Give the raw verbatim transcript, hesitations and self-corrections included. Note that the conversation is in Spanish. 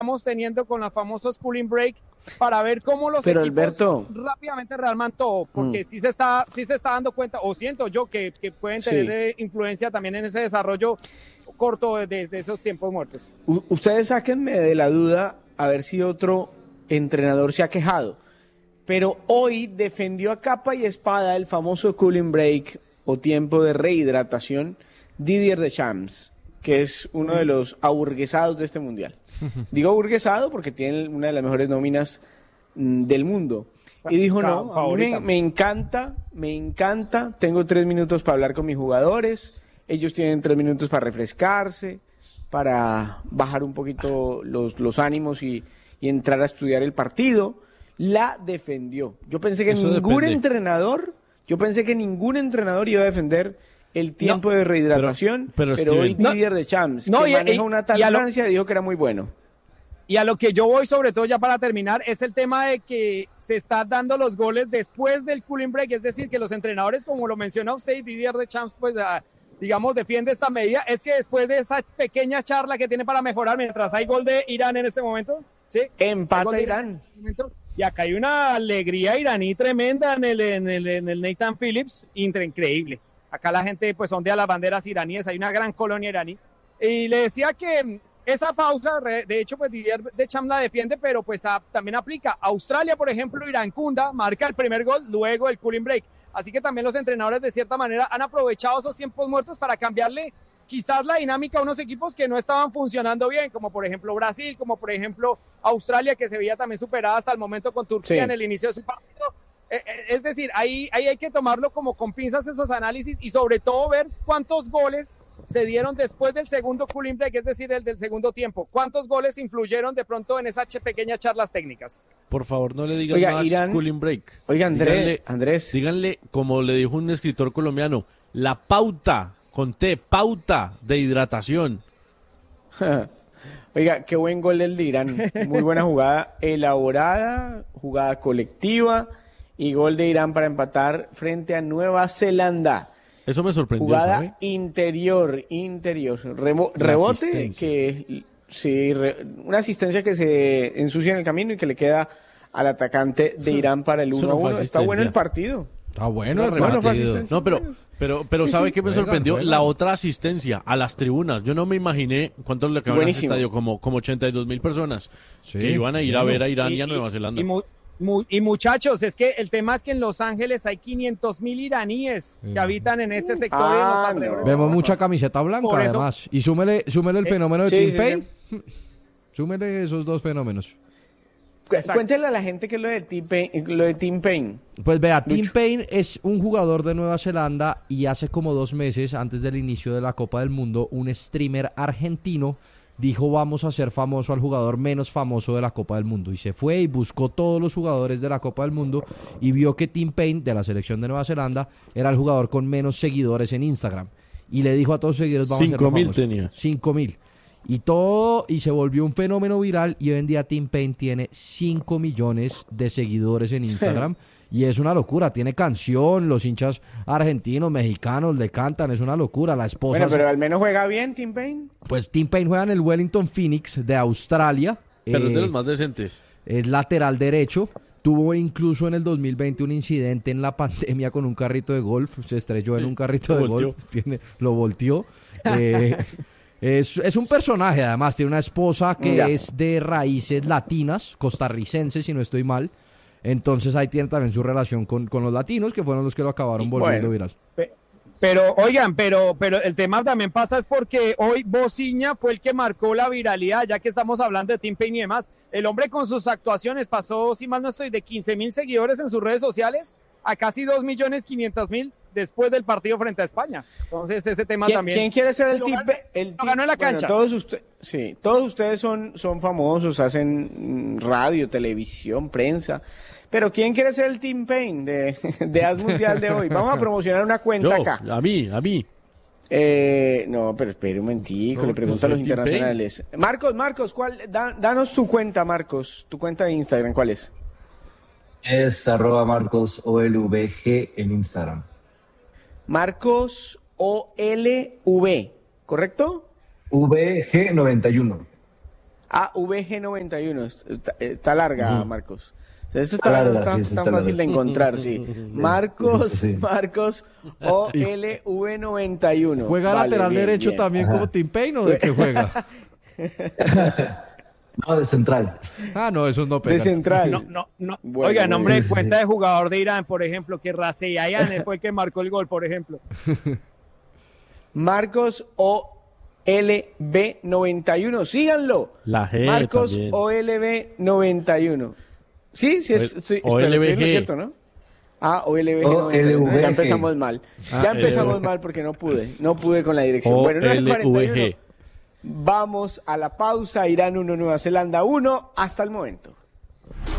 estamos teniendo con los famosos cooling break para ver cómo los Pero, equipos Alberto, rápidamente rearman todo, porque mm. sí se está sí se está dando cuenta, o siento yo que, que pueden tener sí. influencia también en ese desarrollo corto de, de esos tiempos muertos. U- ustedes sáquenme de la duda a ver si otro entrenador se ha quejado, pero hoy defendió a capa y espada el famoso cooling break o tiempo de rehidratación Didier Deschamps, que es uno de los aburguesados de este mundial. Digo aburguesado porque tiene una de las mejores nóminas mm, del mundo. Y dijo, no, a mí me, me encanta, me encanta, tengo tres minutos para hablar con mis jugadores, ellos tienen tres minutos para refrescarse, para bajar un poquito los, los ánimos y, y entrar a estudiar el partido. La defendió. Yo pensé que Eso ningún depende. entrenador, yo pensé que ningún entrenador iba a defender el tiempo no, de rehidratación, pero, pero, pero hoy Didier no, Deschamps, no, que y, maneja y, una tal Francia, dijo que era muy bueno. Y a lo que yo voy, sobre todo ya para terminar, es el tema de que se están dando los goles después del cooling break, es decir, que los entrenadores, como lo mencionó usted, Didier Deschamps, pues a, digamos, defiende esta medida, es que después de esa pequeña charla que tiene para mejorar, mientras hay gol de Irán en este momento, ¿sí? Empata Irán. Irán y acá hay una alegría iraní tremenda en el, en el, en el Nathan Phillips, increíble. Acá la gente pues ondea las banderas iraníes, hay una gran colonia iraní. Y le decía que esa pausa, de hecho pues Didier Deschamps la defiende, pero pues a, también aplica. Australia, por ejemplo, Irán-Kunda marca el primer gol, luego el cooling break. Así que también los entrenadores de cierta manera han aprovechado esos tiempos muertos para cambiarle quizás la dinámica a unos equipos que no estaban funcionando bien, como por ejemplo Brasil, como por ejemplo Australia, que se veía también superada hasta el momento con Turquía sí. en el inicio de su partido. Es decir, ahí, ahí hay que tomarlo como con pinzas esos análisis y sobre todo ver cuántos goles se dieron después del segundo cooling break, es decir, el del segundo tiempo. ¿Cuántos goles influyeron de pronto en esas pequeñas charlas técnicas? Por favor, no le digan Oiga, más Irán, cooling break. Oiga, Andrés, díganle, Andrés. Díganle, como le dijo un escritor colombiano, la pauta, con T, pauta de hidratación. Oiga, qué buen gol el de Irán. Muy buena jugada elaborada, jugada colectiva y gol de Irán para empatar frente a Nueva Zelanda. Eso me sorprendió. Jugada ¿sabe? interior, interior. Rebo, rebote que sí, re, una asistencia que se ensucia en el camino y que le queda al atacante de Irán para el uno a uno. Está bueno el partido. Está bueno el bueno, partido. No, pero pero pero sí, ¿sabe sí, qué me juegan, sorprendió? Juegan. La otra asistencia a las tribunas. Yo no me imaginé cuántos le quedaban en ese estadio, como como ochenta y dos mil personas sí, que iban a ir bueno. a ver a Irán y, y a Nueva Zelanda. Y, y, Muy, y muchachos, es que el tema es que en Los Ángeles hay quinientos mil iraníes sí. que habitan en ese sector. Ah, de los no. Vemos mucha camiseta blanca además. Y súmele, súmele el eh, fenómeno de sí, Tim sí, Payne. Sí. Súmele esos dos fenómenos. Exacto. Cuéntale a la gente que es lo de Tim Payne. Lo de Tim Payne. Pues vea, Tim Payne es un jugador de Nueva Zelanda y hace como dos meses, antes del inicio de la Copa del Mundo, un streamer argentino dijo vamos a hacer famoso al jugador menos famoso de la Copa del Mundo y se fue y buscó todos los jugadores de la Copa del Mundo y vio que Tim Payne de la selección de Nueva Zelanda era el jugador con menos seguidores en Instagram y le dijo a todos sus seguidores vamos cinco a hacer mil famoso. tenía cinco mil y todo y se volvió un fenómeno viral y hoy en día Tim Payne tiene cinco millones de seguidores en Instagram y es una locura, tiene canción, los hinchas argentinos, mexicanos le cantan, es una locura, la esposa... Bueno, pero al menos juega bien Tim Payne. Pues Tim Payne juega en el Wellington Phoenix de Australia. Pero eh, es de los más decentes. Es lateral derecho, tuvo incluso en el dos mil veinte un incidente en la pandemia con un carrito de golf, se estrelló en un carrito de golf, tiene, lo volteó. Eh, es, es un personaje, además, tiene una esposa que ya. es de raíces latinas, costarricenses, si no estoy mal. Entonces ahí tiene también su relación con, con los latinos, que fueron los que lo acabaron volviendo bueno, viral. Pero, oigan, pero, pero el tema también pasa es porque hoy Bociña fue el que marcó la viralidad, ya que estamos hablando de Tim Payne y demás. El hombre con sus actuaciones pasó, si mal no estoy, de quince mil seguidores en sus redes sociales a casi dos millones quinientos mil después del partido frente a España. Entonces ese tema ¿Quién, también... ¿Quién quiere ser el tipo? El lo ganó en la cancha. Bueno, todos, usted, sí, todos ustedes son, son famosos, hacen radio, televisión, prensa... Pero ¿quién quiere ser el Tim Payne de, de As Mundial de hoy? Vamos a promocionar una cuenta Yo, acá. A mí, a mí. Eh, no, pero espere un momentico, no, le pregunto pues a los internacionales. Payne. Marcos, Marcos, ¿cuál? Da, danos tu cuenta, Marcos. Tu cuenta de Instagram, ¿cuál es? Es arroba Marcos O L V G en Instagram. Marcos O L V, ¿correcto? V G noventa y uno. A V G noventa y uno. Está, está larga, uh-huh. Marcos. O sea, esto está, larga, está, sí, está está fácil larga. de encontrar, sí. sí. Marcos, sí, sí. Marcos O L V noventa y uno. ¿Juega vale, lateral bien, derecho bien. también Ajá. como Tim Payne o de qué juega? No, de central. Ah, no, eso no pega. De central. No, no, no. Bueno, Oiga, nombre sí, de cuenta sí. de jugador de Irán, por ejemplo, que Rasei Ayane fue el que marcó el gol, por ejemplo. Marcos O L V noventa y uno, síganlo. La G Marcos también. O L V noventa y uno. Sí, sí, es, sí O L V G. Es cierto, ¿no? Ah, O L V G noventa y uno. Ya empezamos mal. Ah, ya empezamos L V G. mal porque no pude. No pude con la dirección. O bueno, L V G. Vamos a la pausa. Irán uno, Nueva Zelanda uno. Hasta el momento.